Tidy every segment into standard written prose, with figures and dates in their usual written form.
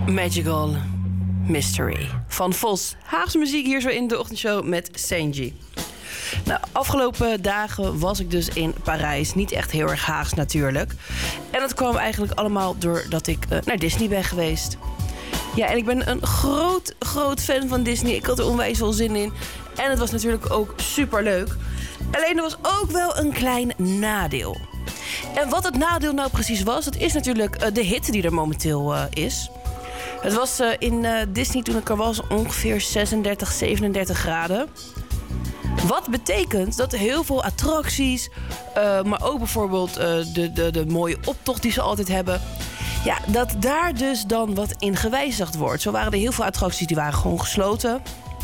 Magical Mystery van Vos. Haagse muziek hier zo in de ochtendshow met Sanji. Nou, afgelopen dagen was ik dus in Parijs. Niet echt heel erg Haags natuurlijk. En dat kwam eigenlijk allemaal doordat ik naar Disney ben geweest. Ja, en ik ben een groot fan van Disney. Ik had er onwijs veel zin in. En het was natuurlijk ook superleuk. Alleen er was ook wel een klein nadeel. En wat het nadeel nou precies was, dat is natuurlijk de hitte die er momenteel is. Het was in Disney toen ik er was ongeveer 36, 37 graden. Wat betekent dat heel veel attracties, maar ook bijvoorbeeld de mooie optocht die ze altijd hebben, ja, dat daar dus dan wat in gewijzigd wordt. Zo waren er heel veel attracties die waren gewoon gesloten.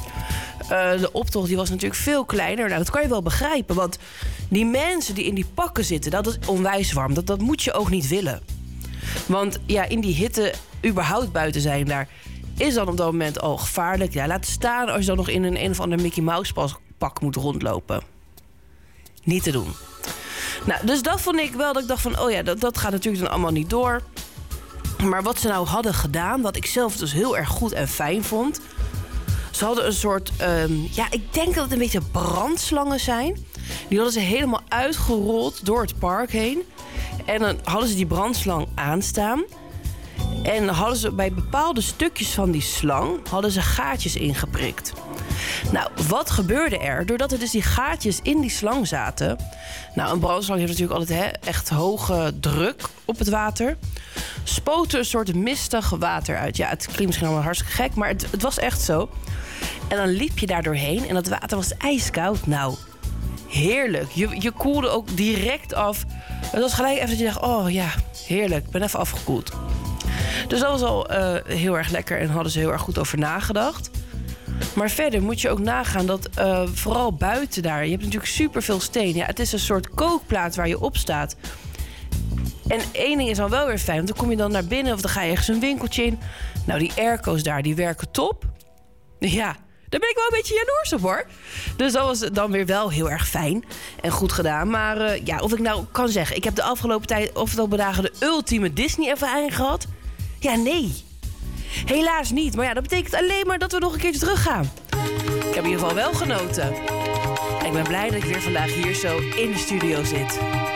De optocht die was natuurlijk veel kleiner. Nou, dat kan je wel begrijpen, want die mensen die in die pakken zitten, dat is onwijs warm. Dat moet je ook niet willen. Want ja, in die hitte überhaupt buiten zijn, daar is dan op dat moment al gevaarlijk. Ja, laat staan als je dan nog in een of ander Mickey Mouse pak moet rondlopen. Niet te doen. Nou, dus dat vond ik wel, dat ik dacht van, oh ja, dat gaat natuurlijk dan allemaal niet door. Maar wat ze nou hadden gedaan, wat ik zelf dus heel erg goed en fijn vond. Ze hadden een soort, ja, ik denk dat het een beetje brandslangen zijn. Die hadden ze helemaal uitgerold door het park heen. En dan hadden ze die brandslang aanstaan. En hadden ze bij bepaalde stukjes van die slang hadden ze gaatjes ingeprikt. Nou, wat gebeurde er? Doordat er dus die gaatjes in die slang zaten. Nou, een brandslang heeft natuurlijk altijd echt hoge druk op het water. Spoot er een soort mistig water uit. Ja, het klinkt misschien allemaal hartstikke gek, maar het was echt zo. En dan liep je daar doorheen en dat water was ijskoud. Nou, heerlijk. Je koelde ook direct af. Het was gelijk even dat je dacht, oh ja, heerlijk. Ik ben even afgekoeld. Dus dat was al heel erg lekker en hadden ze heel erg goed over nagedacht. Maar verder moet je ook nagaan dat vooral buiten daar, je hebt natuurlijk superveel steen. Ja, het is een soort kookplaat waar je op staat. En één ding is dan wel weer fijn, want dan kom je dan naar binnen of dan ga je ergens een winkeltje in. Nou, die airco's daar, die werken top. Ja, daar ben ik wel een beetje jaloers op, hoor. Dus dat was dan weer wel heel erg fijn en goed gedaan. Maar ja, of ik nou kan zeggen, ik heb de afgelopen dagen de ultieme Disney-ervaring gehad. Ja, nee. Helaas niet. Maar ja, dat betekent alleen maar dat we nog een keertje teruggaan. Ik heb in ieder geval wel genoten. En ik ben blij dat ik weer vandaag hier zo in de studio zit.